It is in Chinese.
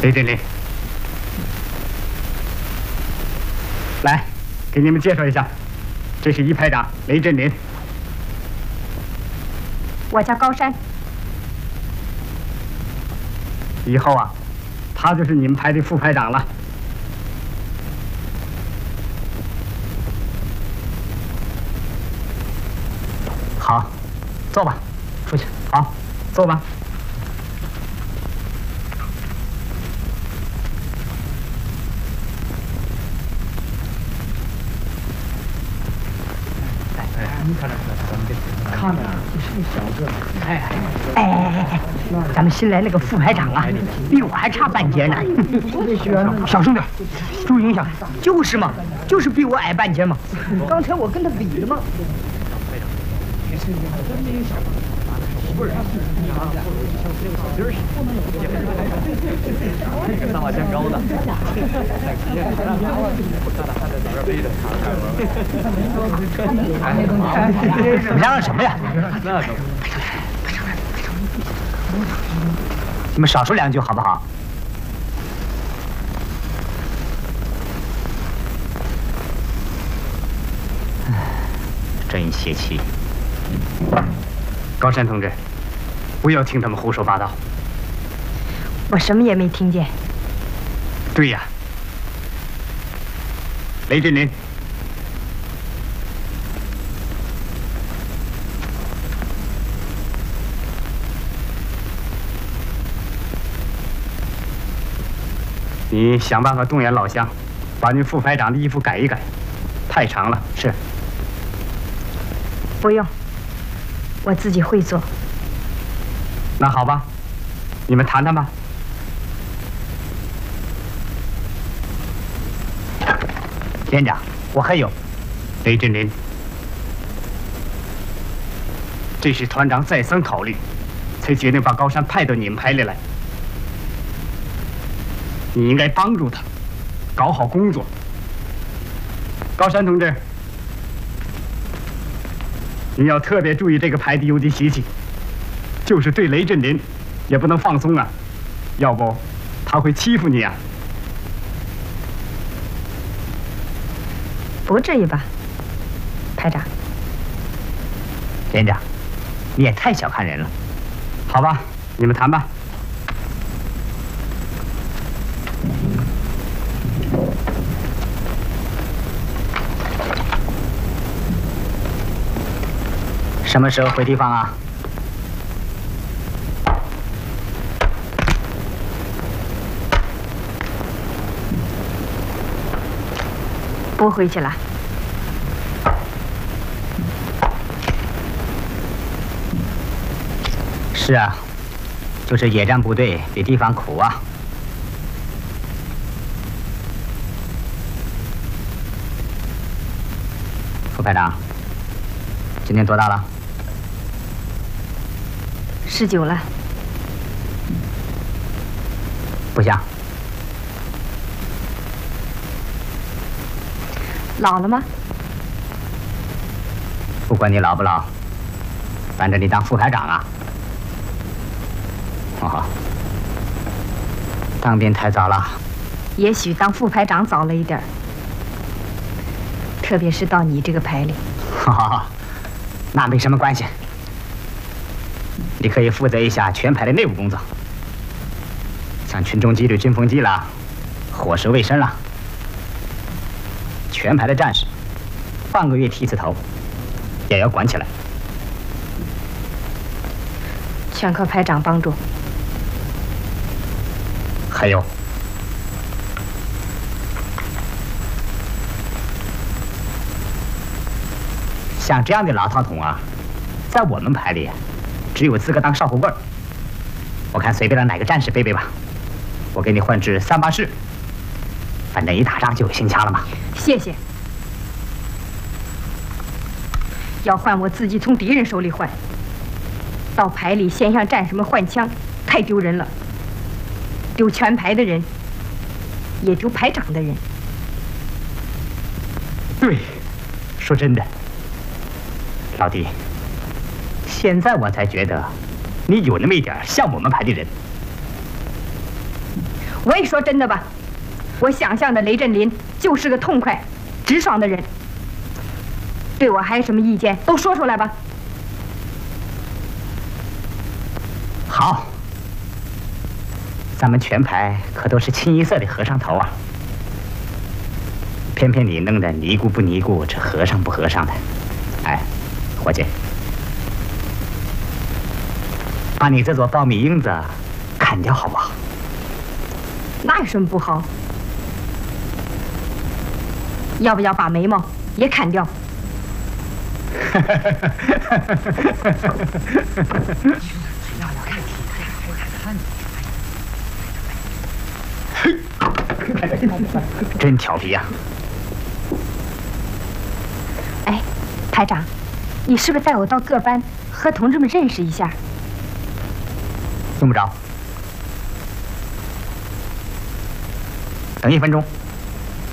雷震林，来，给你们介绍一下，这是一排长雷震林。 我叫高山。 以后啊，他就是你们排的副排长了。好，坐吧，出去。好，坐吧。 看着就是那小个， 哎，咱们新来那个副排长啊，比我还差半截呢。 小声点，注意影响。 就是嘛，就是比我矮半截嘛。刚才我跟他比了嘛。 大马肩高的， 你嚷嚷什么呀？你们少说两句好不好？真泄气！高山同志，不要听他们胡说八道。 我什么也没听见。 对呀，雷震林，你想办法动员老乡，把您副排长的衣服改一改，太长了。是。 不用，我自己会做。 那好吧，你们谈谈吧。连长，我还有，雷震林，这是团长再三考虑，才决定把高山派到你们排里来。你应该帮助他，搞好工作。高山同志，你要特别注意这个排的游击习气，就是对雷震林，也不能放松啊，要不他会欺负你啊。 不至于吧，排长。 连长，你也太小看人了。好吧，你们谈吧。什么时候回地方啊？ 不回去了。 是啊，就是野战部队比地方苦啊。副排长，今年多大了 ？19了。 不像。 老了吗？ 不管你老不老，反正你当副排长啊。哦，当兵太早了。 也许当副排长早了一点儿，特别是到你这个排里。 那没什么关系。你可以负责一下全排的内务工作，像群众纪律、军风纪啦、伙食卫生啦。全排的战士，半个月剃次头，也要管起来。 全靠排长帮助。 还有，像这样的老汤桶啊，在我们排里，只有资格当少虎棍儿。我看随便让哪个战士背背吧，我给你换至384式，反正一打仗就有新枪了嘛。 谢谢。要换我自己从敌人手里换。到排里先向战士们换枪，太丢人了。丢全排的人，也丢排长的人。 对，说真的，老弟，现在我才觉得，你有那么一点像我们排的人。 我也说真的吧，我想象的雷震林就是个痛快、直爽的人。对我还有什么意见，都说出来吧。 好，咱们全排可都是清一色的和尚头啊，偏偏你弄得尼姑不尼姑，这和尚不和尚的。哎，伙计，把你这撮苞米缨子砍掉好不好？ 那有什么不好？要不要把眉毛也砍掉？真调皮呀！哎，排长，你是不是带我到各班和同志们认识一下？ 用不着，等1分钟。